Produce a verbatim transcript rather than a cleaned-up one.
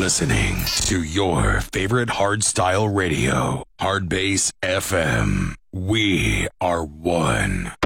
listening to your favorite hardstyle radio, Hardbase F M. We are one.